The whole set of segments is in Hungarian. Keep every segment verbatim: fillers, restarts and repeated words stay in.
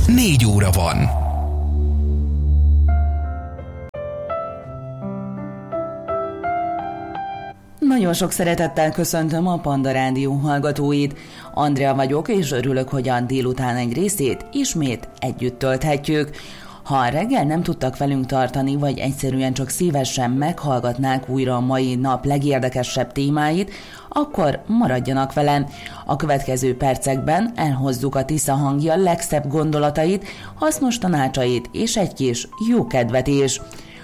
négy óra van. Nagyon sok szeretettel köszöntöm a Panda Rádió hallgatóit. Andrea vagyok, és örülök, hogy a délután egy részét ismét együtt tölthetjük. Ha reggel nem tudtak velünk tartani, vagy egyszerűen csak szívesen meghallgatnák újra a mai nap legérdekesebb témáit, akkor maradjanak velem. A következő percekben elhozzuk a Tisza hangja legszebb gondolatait, hasznos tanácsait és egy kis jókedvet is.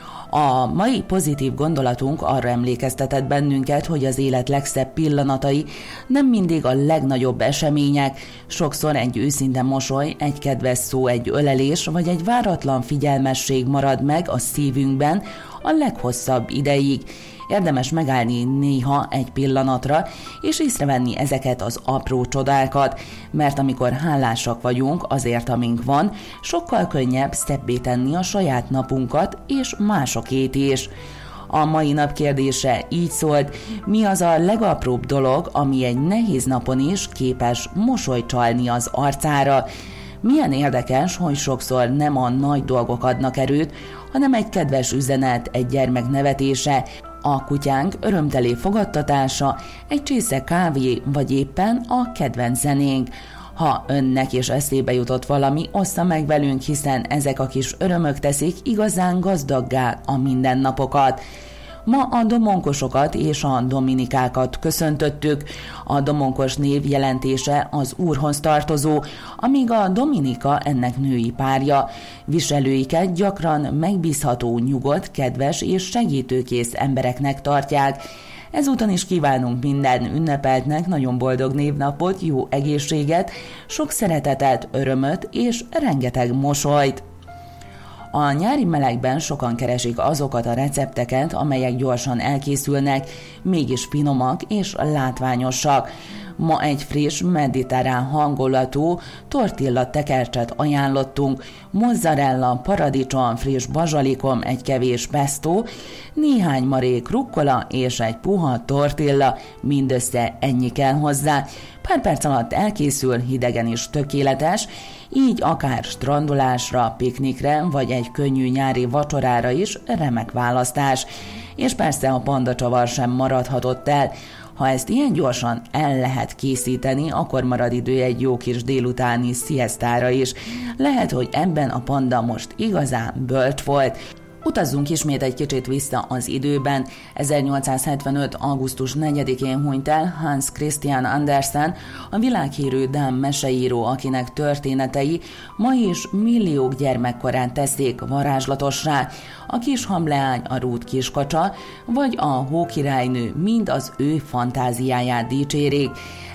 A mai pozitív gondolatunk arra emlékeztetett bennünket, hogy az élet legszebb pillanatai nem mindig a legnagyobb események, sokszor egy őszinte mosoly, egy kedves szó, egy ölelés vagy egy váratlan figyelmesség marad meg a szívünkben a leghosszabb ideig. Érdemes megállni néha egy pillanatra, és észrevenni ezeket az apró csodákat, mert amikor hálásak vagyunk azért, amink van, sokkal könnyebb szebbé tenni a saját napunkat és másokét is. A mai nap kérdése így szólt: mi az a legapróbb dolog, ami egy nehéz napon is képes mosolyt csalni az arcára? Milyen érdekes, hogy sokszor nem a nagy dolgok adnak erőt, hanem egy kedves üzenet, egy gyermek nevetése, a kutyánk örömteli fogadtatása, egy csésze kávé, vagy éppen a kedvenc zenénk. Ha önnek is eszébe jutott valami, ossza meg velünk, hiszen ezek a kis örömök teszik igazán gazdaggá a mindennapokat. Ma a domonkosokat és a dominikákat köszöntöttük. A domonkos név jelentése az Úrhoz tartozó, amíg a Dominika ennek női párja. Viselőiket gyakran megbízható, nyugodt, kedves és segítőkész embereknek tartják. Ezúton is kívánunk minden ünnepeltnek nagyon boldog névnapot, jó egészséget, sok szeretetet, örömöt és rengeteg mosolyt. A nyári melegben sokan keresik azokat a recepteket, amelyek gyorsan elkészülnek, mégis finomak és látványosak. Ma egy friss, mediterrán hangulatú tortilla tekercset ajánlottunk, mozzarella, paradicsom, friss bazsalikom, egy kevés pesto, néhány marék rukkola és egy puha tortilla, mindössze ennyi kell hozzá. Pár perc alatt elkészül, hidegen is tökéletes, így akár strandolásra, piknikre vagy egy könnyű nyári vacsorára is remek választás. És persze a pandacsavar sem maradhatott el. Ha ezt ilyen gyorsan el lehet készíteni, akkor marad idő egy jó kis délutáni sziesztára is. Lehet, hogy ebben a panda most igazán bölcs volt. Utazzunk ismét egy kicsit vissza az időben. ezernyolcszázhetvenöt. augusztus negyedikén hunyt el Hans Christian Andersen, a világhírű dán meseíró, akinek történetei ma is milliók gyermekkorán teszik varázslatossá. A kis hamleány, a rút kiskacsa, vagy a hókirálynő mind az ő fantáziáját dicsérik.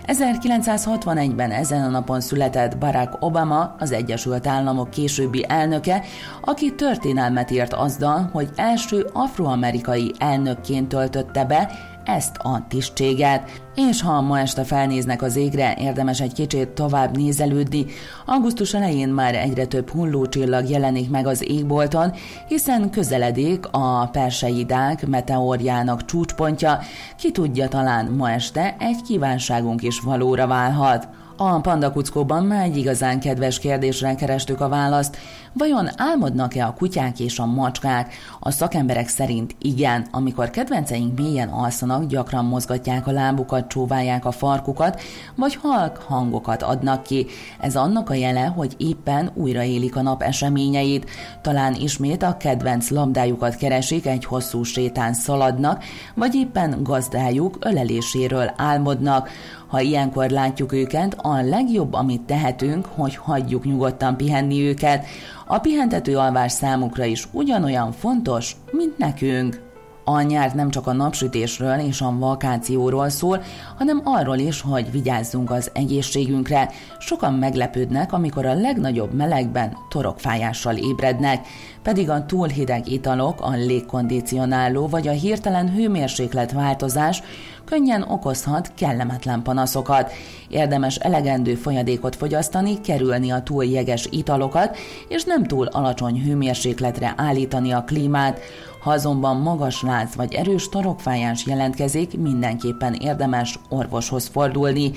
ezerkilencszázhatvanegyben ezen a napon született Barack Obama, az Egyesült Államok későbbi elnöke, aki történelmet írt azzal, hogy első afroamerikai elnökként töltötte be ezt a tisztséget. És ha ma este felnéznek az égre, érdemes egy kicsit tovább nézelődni. Augusztus elején már egyre több hullócsillag jelenik meg az égbolton, hiszen közeledik a Perseidák meteorjának csúcspontja. Ki tudja, talán ma este egy kívánságunk is valóra válhat. A Panda Kuckóban már egy igazán kedves kérdésre kerestük a választ. Vajon álmodnak-e a kutyák és a macskák? A szakemberek szerint igen. Amikor kedvenceink mélyen alszanak, gyakran mozgatják a lábukat, csóválják a farkukat, vagy halk hangokat adnak ki. Ez annak a jele, hogy éppen újraélik a nap eseményeit. Talán ismét a kedvenc labdájukat keresik, egy hosszú sétán szaladnak, vagy éppen gazdájuk öleléséről álmodnak. Ha ilyenkor látjuk őket, a legjobb, amit tehetünk, hogy hagyjuk nyugodtan pihenni őket. A pihentető alvás számukra is ugyanolyan fontos, mint nekünk. A nyár nem csak a napsütésről és a vakációról szól, hanem arról is, hogy vigyázzunk az egészségünkre. Sokan meglepődnek, amikor a legnagyobb melegben torokfájással ébrednek, pedig a túl hideg italok, a légkondicionáló vagy a hirtelen hőmérséklet változás könnyen okozhat kellemetlen panaszokat. Érdemes elegendő folyadékot fogyasztani, kerülni a túl jeges italokat, és nem túl alacsony hőmérsékletre állítani a klímát. Ha azonban magas láz vagy erős torokfájás jelentkezik, mindenképpen érdemes orvoshoz fordulni.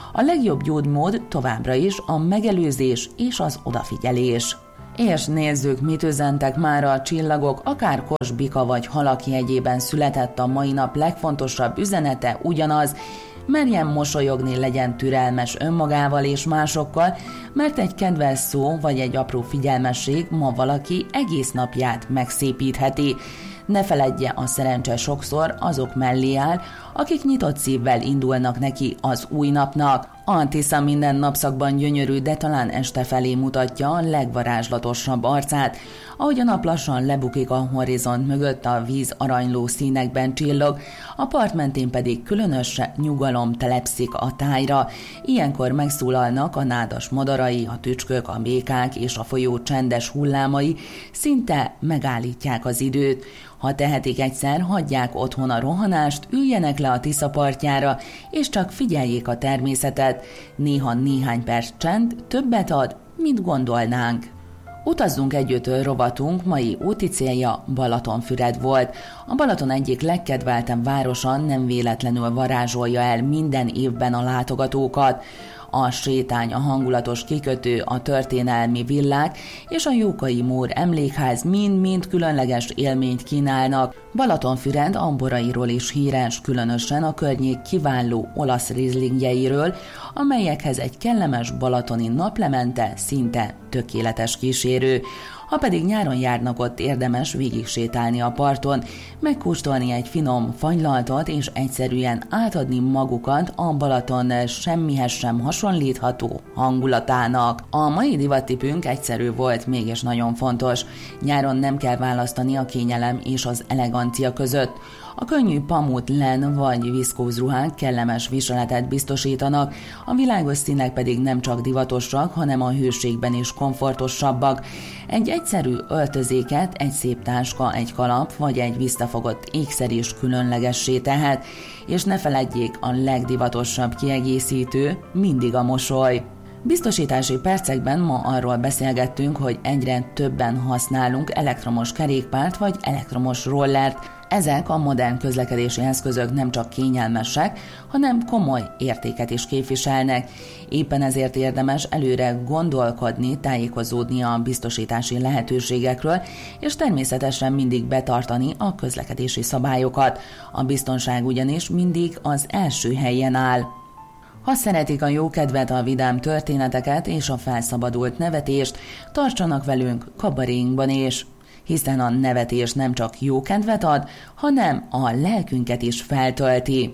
A legjobb gyógymód továbbra is a megelőzés és az odafigyelés. És nézzük, mit üzentek már a csillagok, akár Kos, Bika vagy Halak jegyében született a mai nap legfontosabb üzenete ugyanaz: merjen mosolyogni, legyen türelmes önmagával és másokkal, mert egy kedves szó vagy egy apró figyelmesség ma valaki egész napját megszépítheti. Ne feledje, a szerencse sokszor azok mellé áll, akik nyitott szívvel indulnak neki az új napnak. A Tisza minden napszakban gyönyörű, de talán este felé mutatja a legvarázslatosabb arcát, ahogy a nap lassan lebukik a horizont mögött, a víz aranyló színekben csillog, a part mentén pedig különös nyugalom telepszik a tájra. Ilyenkor megszólalnak a nádas madarai, a tücskök, a békák és a folyó csendes hullámai, szinte megállítják az időt. Ha tehetik egyszer, hagyják otthon a rohanást, üljenek le a Tisza partjára, és csak figyeljék a természetet. Néha néhány perc csend többet ad, mint gondolnánk. Utazzunk együtt rovatunk mai úti célja Balatonfüred volt. A Balaton egyik legkedveltebb városa nem véletlenül varázsolja el minden évben a látogatókat. A sétány, a hangulatos kikötő, a történelmi villák és a Jókai Mór emlékház mind-mind különleges élményt kínálnak. Balatonfüred amborairól is híres, különösen a környék kiváló olasz rizlingjeiről, amelyekhez egy kellemes balatoni naplemente szinte tökéletes kísérő. Ha pedig nyáron járnak, ott érdemes végig sétálni a parton, megkóstolni egy finom fagylaltot és egyszerűen átadni magukat a Balaton semmihez sem hasonlítható hangulatának. A mai divattipünk egyszerű volt, mégis nagyon fontos. Nyáron nem kell választani a kényelem és az elegancia között. A könnyű pamut, len vagy viszkóz ruhák kellemes viseletet biztosítanak, a világos színek pedig nem csak divatosak, hanem a hőségben is komfortosabbak. Egy egyszerű öltözéket, egy szép táska, egy kalap vagy egy visszafogott ékszer is különlegessé tehet, és ne feledjék, a legdivatosabb kiegészítő mindig a mosoly. Biztosítási percekben ma arról beszélgettünk, hogy egyre többen használunk elektromos kerékpárt vagy elektromos rollert. Ezek a modern közlekedési eszközök nem csak kényelmesek, hanem komoly értéket is képviselnek. Éppen ezért érdemes előre gondolkodni, tájékozódni a biztosítási lehetőségekről, és természetesen mindig betartani a közlekedési szabályokat. A biztonság ugyanis mindig az első helyen áll. Ha szeretik a jókedvet, a vidám történeteket és a felszabadult nevetést, tartsanak velünk kabarénkban is, hiszen a nevetés nem csak jókedvet ad, hanem a lelkünket is feltölti.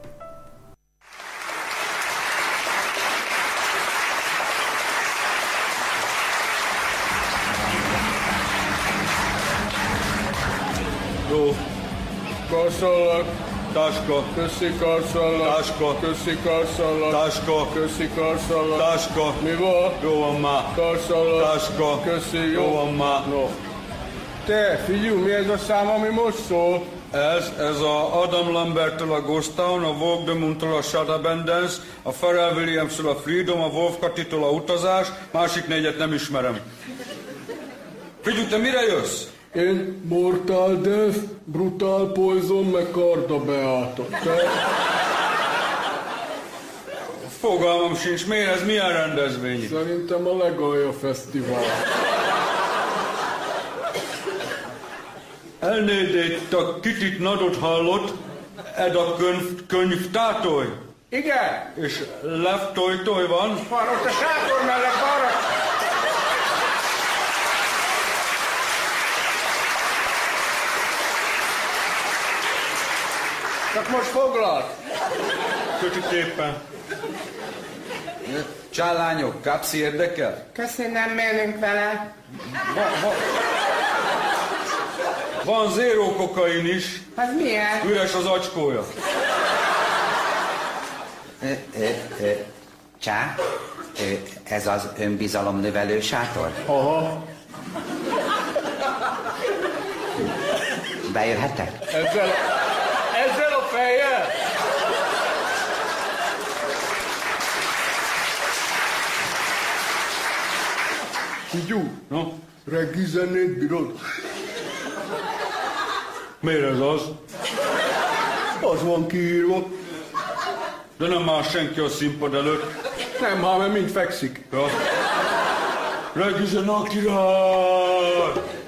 Jó. Karszallak. Táska. Köszi karszallak. Táska. Köszi karszallak. Táska. Köszi karszallak. Táska. Mi van? Jó van már. Karszallak. Táska. Köszi. Jó, jó van már. No. Te, figyelj, mi ez a szám, ami most szól? Ez, ez a Adam Lambert-től a Ghost Town, a Vogue de Moon-től a Shut Abundance, a Pharrell Williams-től a Freedom, a Wolf Katitól a Utazás, másik négyet nem ismerem. Figyelj, te mire jössz? Én Mortal Death, Brutal Poison, meg Karda Beáta. Te? Fogalmam sincs, miért ez milyen rendezvény? Szerintem a Legalja Fesztivál. Elnézést, a kicsit nagyot hallott, ed a könyv, könyv tátoly. Igen. És leftojtoj van? Van ott a sátor mellett arra. Csak most foglalt. Kötjük éppen. Csállányok, kapszi érdekel? Köszönöm, nem menünk vele. Va, va. Van zéró kokain is. Az milyen? Üres az acskója. Ö, ö, ö, csá, ö, ez az önbizalomnövelő sátor? Aha. Bejöhetek? Ezzel, ezzel a fejjel? Figyú, no? Reggi zenét bírod? Miért ez az? Az van kiírva. De nem áll senki a színpad előtt. Nem, már mert mind fekszik. Ja. Regizsen a király!